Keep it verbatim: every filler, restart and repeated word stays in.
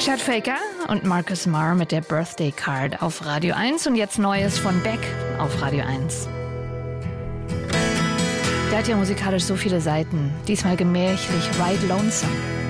Chad Faker und Marcus Marr mit der Birthday Card auf Radio eins und jetzt Neues von Beck auf Radio eins. Der hat ja musikalisch so viele Seiten, diesmal gemächlich Ride Lonesome.